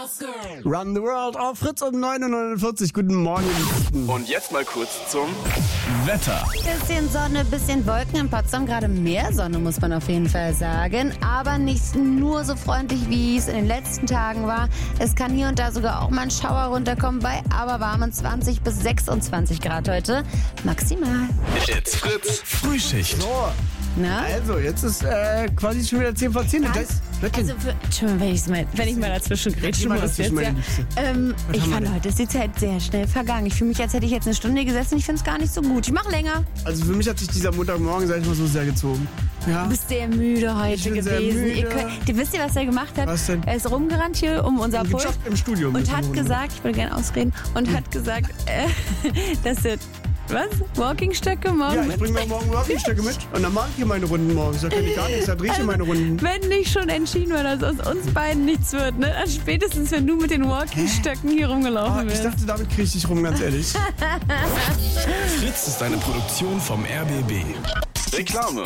Run the World auf Fritz um 9:49 Uhr. Guten Morgen. Und jetzt mal kurz zum Wetter. Bisschen Sonne, bisschen Wolken in Potsdam. Gerade mehr Sonne, muss man auf jeden Fall sagen. Aber nicht nur so freundlich, wie es in den letzten Tagen war. Es kann hier und da sogar auch mal ein Schauer runterkommen bei aber warmen 20 bis 26 Grad heute. Maximal. It's Fritz Frühschicht. So, Na? also jetzt ist quasi schon wieder 10 vor 10. Also, Entschuldigung, wenn ich mal dazwischen grätschen mal muss dazwischen, jetzt, ja. meine Liebste. Ich haben wir fand, denn? heute ist die Zeit sehr schnell vergangen. Ich fühle mich, als hätte ich jetzt eine Stunde gesessen. Ich finde es gar nicht so gut. Ich mache länger. Also für mich hat sich dieser Montagmorgen, sag ich mal, so sehr gezogen. Ja. Du bist sehr müde heute Ich bin sehr gewesen. müde. Wisst ihr, was er gemacht hat? Was denn? Er ist rumgerannt hier um unser Pult Gejoggt im Studio. und hat gesagt, ich würde gerne ausreden, und hat gesagt, dass er, was? Walkingstöcke morgen Ja, ich bringe mir morgen Walkingstöcke mit und dann mache ich hier meine Runden morgens. Da kann ich gar nichts, da drehe ich hier meine Runden. Wenn nicht schon entschieden war, dass aus uns beiden nichts wird, ne? Dann spätestens, wenn du mit den Walkingstöcken hier rumgelaufen Ich bist. dachte, damit kriege ich dich rum, ganz ehrlich. Fritz ist eine Produktion vom RBB. Reklame.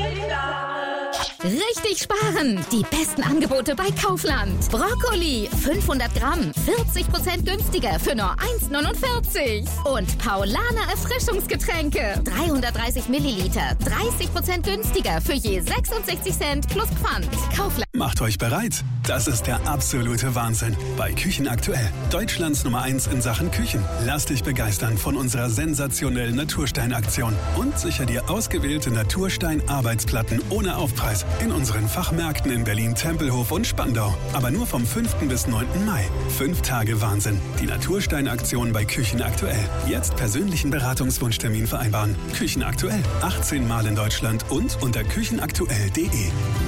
Richtig sparen! Die besten Angebote bei Kaufland. Brokkoli 500 Gramm, 40% günstiger für nur 1,49. Und Paulaner Erfrischungsgetränke 330 Milliliter, 30% günstiger für je 66 Cent plus Pfand. Kaufland. Macht euch bereit. Das ist der absolute Wahnsinn. Bei Küchen aktuell. Deutschlands Nummer 1 in Sachen Küchen. Lass dich begeistern von unserer sensationellen Naturstein-Aktion. Und sicher dir ausgewählte Naturstein-Arbeitsplatten ohne Aufpreis in unseren Fachmärkten in Berlin, Tempelhof und Spandau. Aber nur vom 5. bis 9. Mai. 5 Tage Wahnsinn. Die Naturstein-Aktion bei Küchen aktuell. Jetzt persönlichen Beratungswunschtermin vereinbaren. Küchen aktuell. 18 Mal in Deutschland und unter küchenaktuell.de.